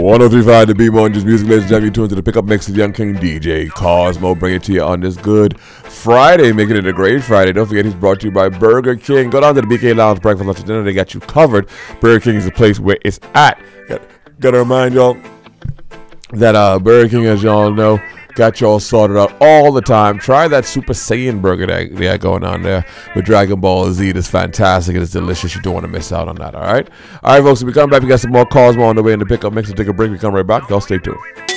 103.5 The Beam on just music, ladies and gentlemen. You tune to the pickup mix of Young King DJ Cosmo. Bring it to you on this good Friday, making it a great Friday. Don't forget, he's brought to you by Burger King. Go down to the BK Lounge, breakfast, lunch, and dinner. They got you covered. Burger King is the place where it's at. Gotta remind y'all that Burger King, as y'all know, got y'all sorted out all the time. Try that Super Saiyan burger that they got going on there with Dragon Ball Z. It's fantastic. It's delicious. You don't want to miss out on that, all right? All right, folks, when we come back, we got some more Cosmo on the way in the pickup mix. We'll take a break. We come right back. Y'all stay tuned.